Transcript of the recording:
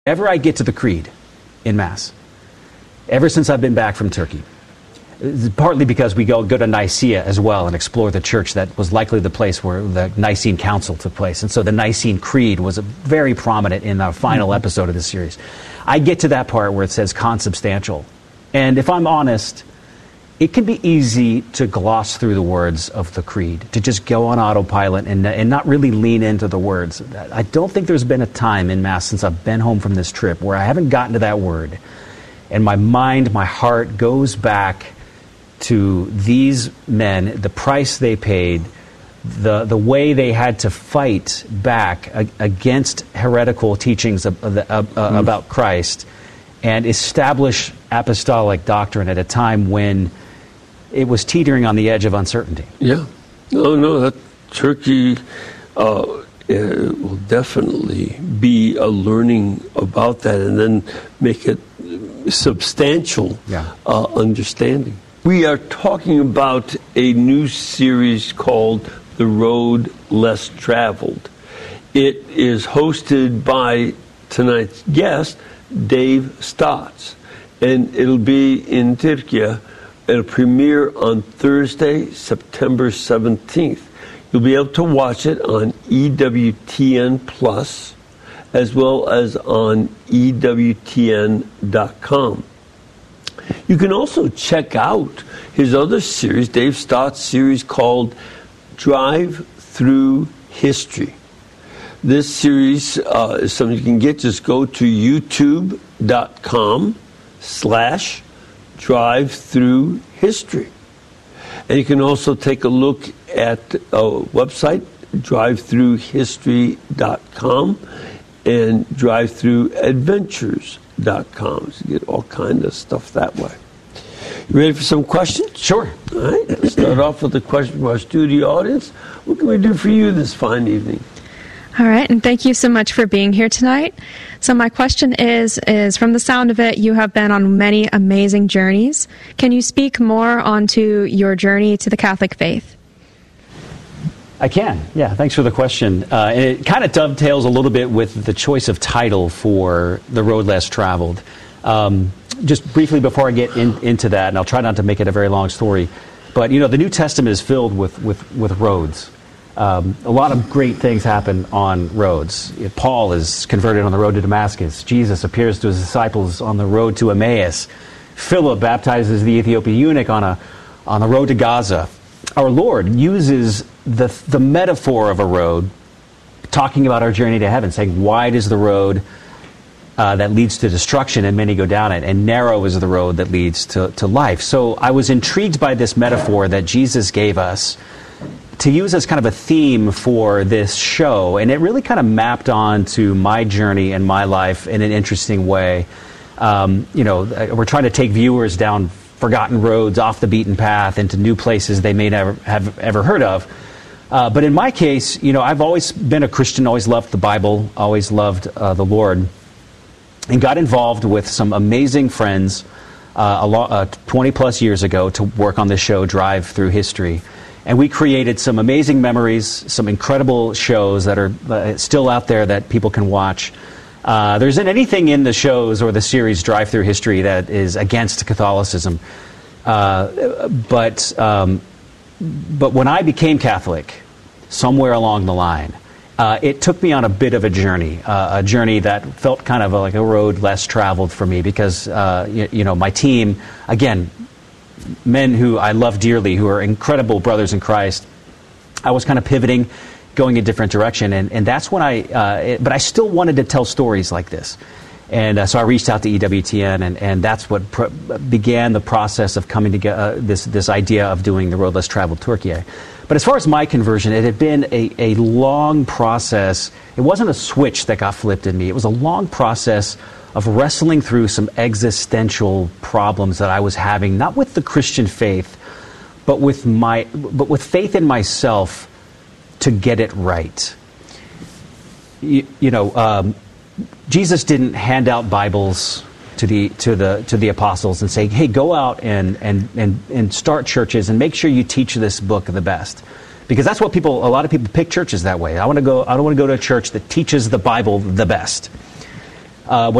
Whenever I get to the creed in Mass, ever since I've been back from Turkey, partly because we go to Nicaea as well and explore the church that was likely the place where the Nicene Council took place. And so the Nicene Creed was very prominent in our final episode of this series. I get to that part where it says consubstantial. And if I'm honest, it can be easy to gloss through the words of the creed, to just go on autopilot and not really lean into the words. I don't think there's been a time in Mass since I've been home from this trip where I haven't gotten to that word. And my mind, my heart goes back to these men, the price they paid, the way they had to fight back against heretical teachings about Christ and establish apostolic doctrine at a time when it was teetering on the edge of uncertainty. Yeah. No, that Turkey will definitely be a learning about that and then make it substantial understanding. We are talking about a new series called The Road Less Traveled. It is hosted by tonight's guest, Dave Stotts, and it'll be in Turkey. It'll premiere on Thursday, September 17th. You'll be able to watch it on EWTN Plus, as well as on EWTN.com. You can also check out his other series, Dave Stotts' series called Drive Through History. This series is something you can get. Just go to youtube.com/drive-through-history. And you can also take a look at a website, drivethroughhistory.com and drivethroughadventures.com. So you get all kinds of stuff that way. You ready for some questions? Sure. All right. Let's start off with a question from our studio audience. What can we do for you this fine evening? All right, and thank you so much for being here tonight. So my question is from the sound of it, you have been on many amazing journeys. Can you speak more onto your journey to the Catholic faith? I can. Yeah, thanks for the question. And it kind of dovetails a little bit with the choice of title for The Road Less Traveled. Just briefly before I get into that, and I'll try not to make it a very long story, but the New Testament is filled with roads. A lot of great things happen on roads. Paul is converted on the road to Damascus. Jesus appears to his disciples on the road to Emmaus. Philip baptizes the Ethiopian eunuch on the road to Gaza. Our Lord uses the metaphor of a road, talking about our journey to heaven, saying, wide is the road that leads to destruction, and many go down it, and narrow is the road that leads to life. So I was intrigued by this metaphor that Jesus gave us to use as kind of a theme for this show, and it really kind of mapped on to my journey and my life in an interesting way. We're trying to take viewers down forgotten roads, off the beaten path, into new places they may never have ever heard of. But in my case, I've always been a Christian, always loved the Bible, always loved the Lord, and got involved with some amazing friends 20 plus years ago to work on this show, Drive Through History. And we created some amazing memories, some incredible shows that are still out there that people can watch. There isn't anything in the shows or the series Drive Through History that is against Catholicism. But when I became Catholic, somewhere along the line, it took me on a bit of a journey that felt kind of like a road less traveled for me because, my team, again, men who I love dearly, who are incredible brothers in Christ, I was kind of pivoting, going a different direction, and that's when but I still wanted to tell stories like this. And so I reached out to EWTN, and that's what began the process of coming together, this idea of doing the Road Less Traveled Turkey. But as far as my conversion, it had been a long process. It wasn't a switch that got flipped in me. It was a long process of wrestling through some existential problems that I was having, not with the Christian faith, but with faith in myself to get it right. Jesus didn't hand out Bibles to the apostles and say, "Hey, go out and start churches and make sure you teach this book the best," because that's what a lot of people pick churches that way. I don't want to go to a church that teaches the Bible the best. what